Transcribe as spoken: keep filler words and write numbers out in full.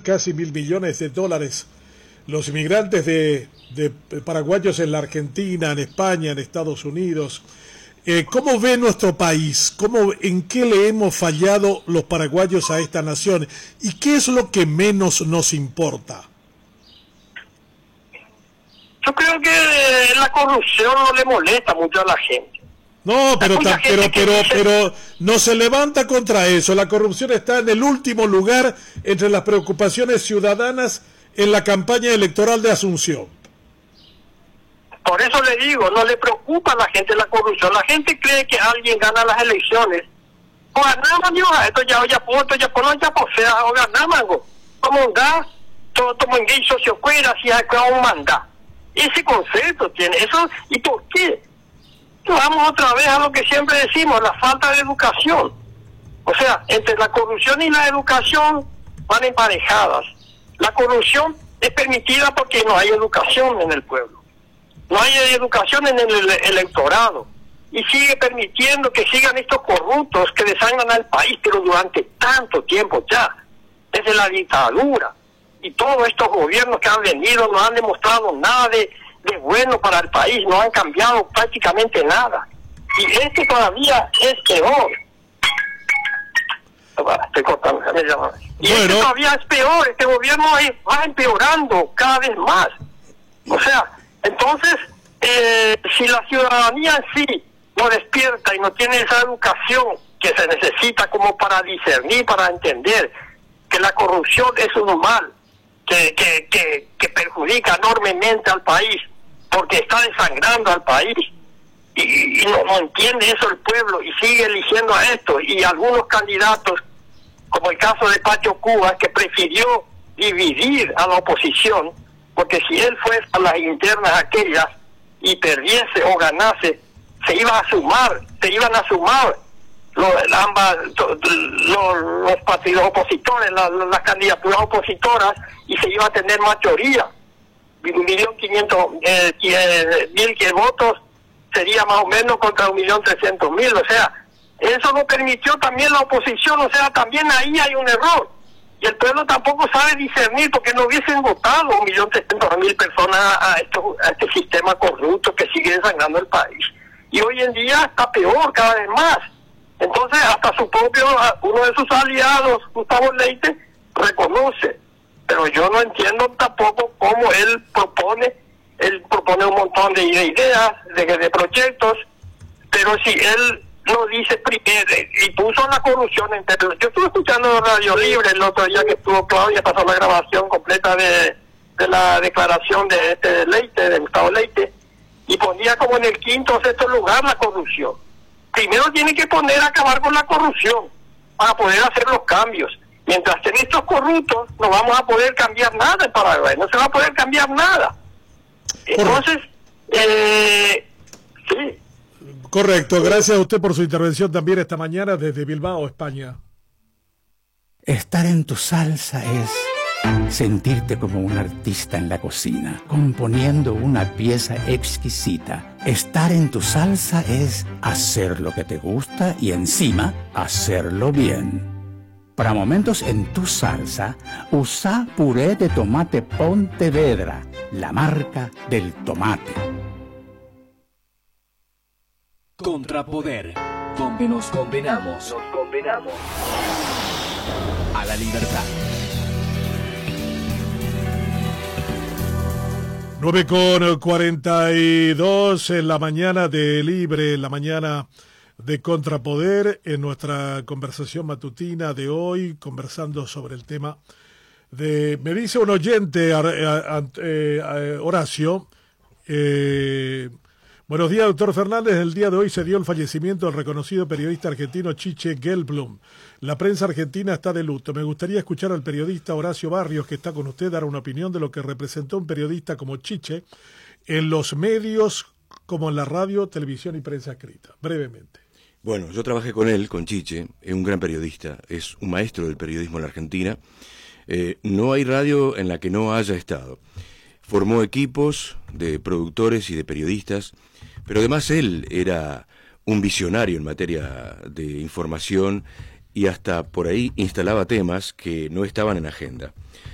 casi mil millones de dólares. Los inmigrantes de, de paraguayos en la Argentina, en España, en Estados Unidos. Eh, ¿Cómo ve nuestro país? ¿Cómo, ¿En qué le hemos fallado los paraguayos a esta nación? ¿Y qué es lo que menos nos importa? Yo creo que la corrupción no le molesta mucho a la gente. No, pero, ta, pero, pero, dice... pero no se levanta contra eso. La corrupción está en el último lugar entre las preocupaciones ciudadanas en la campaña electoral de Asunción. Por eso le digo, no le preocupa a la gente la corrupción. La gente cree que alguien gana las elecciones. O ganamos, Dios, esto ya, ya, esto ya, no ya, o sea, o ganamos, como un gas, todo, todo en gay socio cuera, si hay un mandá. Ese concepto tiene, eso, ¿y por qué? Vamos otra vez a lo que siempre decimos, la falta de educación. O sea, entre la corrupción y la educación van emparejadas. La corrupción es permitida porque no hay educación en el pueblo. No hay educación en el electorado. Y sigue permitiendo que sigan estos corruptos que desangran al país, pero durante tanto tiempo ya, desde la dictadura. Y todos estos gobiernos que han venido no han demostrado nada de, de bueno para el país, no han cambiado prácticamente nada. Y este todavía es peor. Estoy cortando, me llaman. Y bueno, este todavía es peor, este gobierno va empeorando cada vez más. O sea, entonces, eh, si la ciudadanía en sí no despierta y no tiene esa educación que se necesita como para discernir, para entender que la corrupción es un mal que, que, que, que perjudica enormemente al país, porque está desangrando al país, y, y no, no entiende eso el pueblo, y sigue eligiendo a estos, y algunos candidatos, como el caso de Pacho Cubas, que prefirió dividir a la oposición, porque si él fuese a las internas aquellas y perdiese o ganase, se iba a sumar, se iban a sumar los, ambas, los, los partidos opositores, las, las candidaturas opositoras, y se iba a tener mayoría. Un millón quinientos eh, mil que votos sería más o menos contra un millón trescientos mil, o sea, eso lo permitió también la oposición, o sea, también ahí hay un error. Y el pueblo tampoco sabe discernir, porque no hubiesen votado un millón trescientos mil personas a, esto, a este sistema corrupto que sigue desangrando el país. Y hoy en día está peor cada vez más. Entonces, hasta su propio, uno de sus aliados, Gustavo Leite, reconoce. Pero yo no entiendo tampoco cómo él propone, él propone un montón de ideas, de, de proyectos, pero si él lo dice primero y puso la corrupción en términos. Yo estuve escuchando Radio Libre el otro día que estuvo Claudia, pasó la grabación completa de, de la declaración de este Leite, de Gustavo Leite, y ponía como en el quinto o sexto lugar la corrupción. Primero tiene que poner a acabar con la corrupción para poder hacer los cambios. Mientras estén estos corruptos, no vamos a poder cambiar nada en Paraguay, no se va a poder cambiar nada. Entonces, eh, sí. Correcto, gracias a usted por su intervención también esta mañana desde Bilbao, España. Estar en tu salsa es sentirte como un artista en la cocina, componiendo una pieza exquisita. Estar en tu salsa es hacer lo que te gusta y encima hacerlo bien. Para momentos en tu salsa, usa puré de tomate Pontevedra, la marca del tomate. Contrapoder, donde nos condenamos, nos condenamos a la libertad. nueve con cuarenta y dos en la mañana de Libre, en la mañana de Contrapoder, en nuestra conversación matutina de hoy, conversando sobre el tema de, me dice un oyente, eh, Horacio, eh, buenos días, doctor Fernández. El día de hoy se dio el fallecimiento del reconocido periodista argentino Chiche Gelblum. La prensa argentina está de luto. Me gustaría escuchar al periodista Horacio Barrios, que está con usted, dar una opinión de lo que representó un periodista como Chiche en los medios, como en la radio, televisión y prensa escrita. Brevemente. Bueno, yo trabajé con él, con Chiche, es un gran periodista, es un maestro del periodismo en la Argentina. Eh, no hay radio en la que no haya estado. Formó equipos de productores y de periodistas, pero además él era un visionario en materia de información y hasta por ahí instalaba temas que no estaban en agenda.